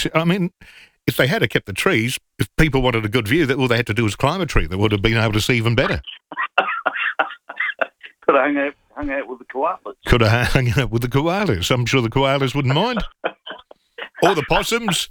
I mean, if they had kept the trees, if people wanted a good view, that all they had to do was climb a tree. They would have been able to see even better. Could have hung out with the koalas. Could have hung out with the koalas. I'm sure the koalas wouldn't mind. Or the possums.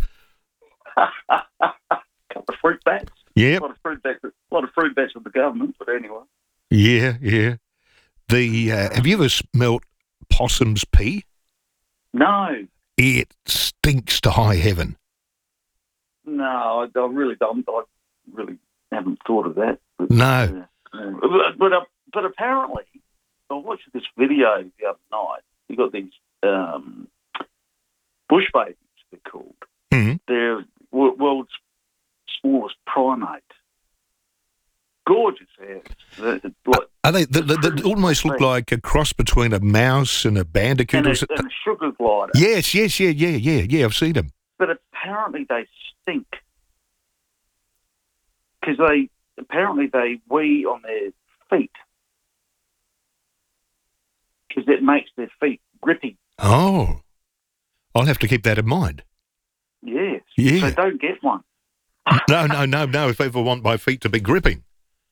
Couple of fruit bats. Yeah. A lot of fruit bats with the government, but anyway. Yeah. Have you ever smelt possum's pee? No. It stinks to high heaven. No, I really don't. I really haven't thought of that. But, No. But apparently, I watched this video the other night. You got these bush babies, they're called. Mm-hmm. They're world's smallest primate. Gorgeous hair. Are they almost look like a cross between a mouse and a bandicoot? And a sugar glider. Yes, yeah, I've seen them. But apparently they stink. Because they wee on their feet. Because it makes their feet grippy. Oh. I'll have to keep that in mind. Yes. Yeah. So don't get one. No, if I ever want my feet to be gripping.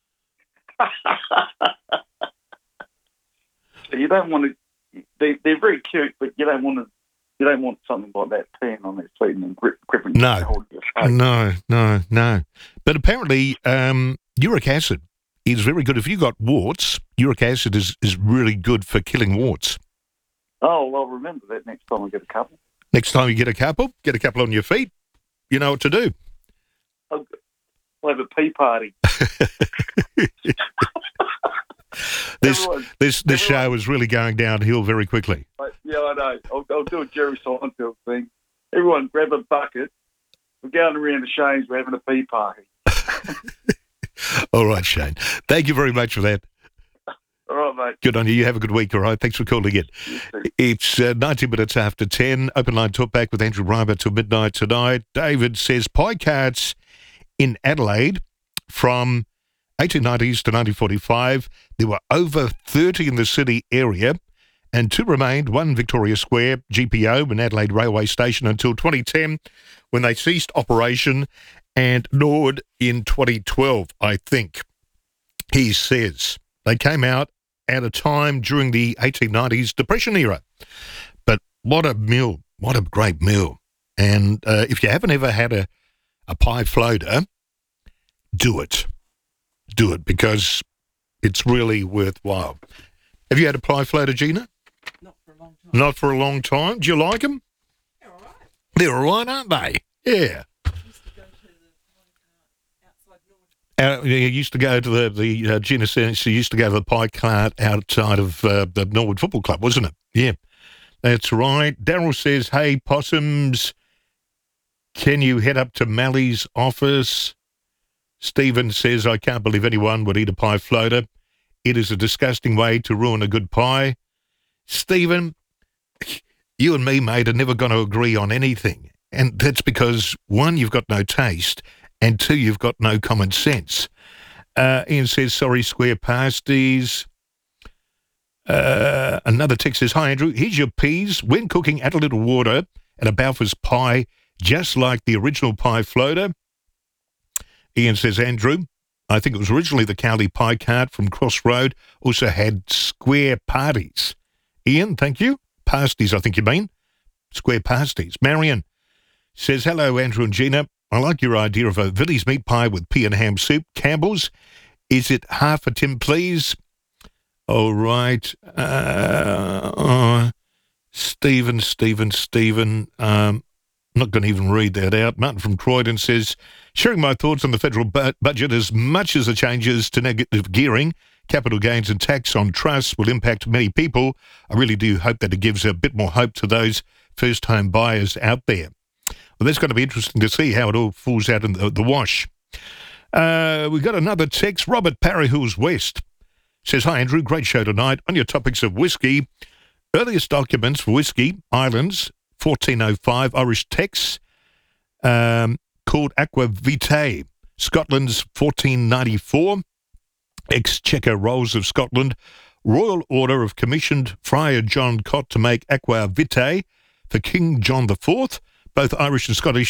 So you don't want to. They're very cute, but you don't want something like that peeing on their feet and then gripping. No. But apparently, uric acid is very good. If you got warts, uric acid is really good for killing warts. Oh, well, I'll remember that next time I get a couple. Next time you get a couple on your feet. You know what to do. I'll have a pee party. This show is really going downhill very quickly. Yeah, I know. I'll do a Jerry Seinfeld thing. Everyone grab a bucket. We're going around the Shanes. We're having a pee party. All right, Shane. Thank you very much for that. All right, mate. Good on you. You have a good week, all right? Thanks for calling in. It's 90 minutes after 10. Open line talk back with Andrew Reimer till midnight tonight. David says pie carts in Adelaide from 1890s to 1945. There were over 30 in the city area and 2 remained, 1 Victoria Square, GPO and Adelaide Railway Station until 2010 when they ceased operation and gnawed in 2012, I think. He says they came out at a time during the 1890s Depression era. But what a meal, what a great meal. And if you haven't ever had a pie floater, do it. Do it because it's really worthwhile. Have you had a pie floater, Gina? Not for a long time. Not for a long time. Do you like them? They're all right. They're all right, aren't they? Yeah. Used to go to the outside Norwood. You used to go to the Gina says she used to go to the pie cart outside of the Norwood Football Club, wasn't it? Yeah, that's right. Daryl says, hey, possums, can you head up to Mally's office? Stephen says, I can't believe anyone would eat a pie floater. It is a disgusting way to ruin a good pie. Stephen, you and me, mate, are never going to agree on anything. And that's because, 1, you've got no taste, and 2, you've got no common sense. Ian says, sorry, square pasties. Another text says, hi, Andrew, here's your peas. When cooking, add a little water and a Balfour's pie, just like the original pie floater. Ian says, Andrew, I think it was originally the Cowley Pie Cart from Crossroad, also had square parties. Ian, thank you. Pasties, I think you mean. Square pasties. Marion says, hello, Andrew and Gina. I like your idea of a Villies meat pie with pea and ham soup. Campbell's, is it half a tin, please? All right. Stephen. I'm not going to even read that out. Martin from Croydon says, sharing my thoughts on the federal budget as much as the changes to negative gearing, capital gains and tax on trusts will impact many people. I really do hope that it gives a bit more hope to those first home buyers out there. Well, that's going to be interesting to see how it all falls out in the wash. We've got another text. Robert Parahills West says, hi, Andrew, great show tonight. On your topics of whiskey, earliest documents for whiskey, Islands, 1405, Irish text, called Aqua Vitae. Scotland's 1494, Exchequer Rolls of Scotland, Royal Order of Commissioned Friar John Cott to make Aqua Vitae for King John IV. Both Irish and Scottish